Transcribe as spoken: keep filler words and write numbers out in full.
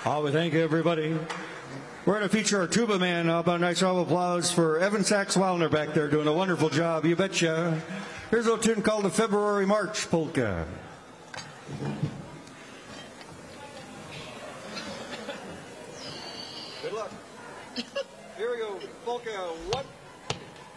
Oh, we thank everybody. We're going to feature our tuba man. How about a nice round of applause for Evan Sachs-Wallner back there doing a wonderful job. You betcha. Here's a tune called the February March Polka. Good luck. Here we go. Polka one.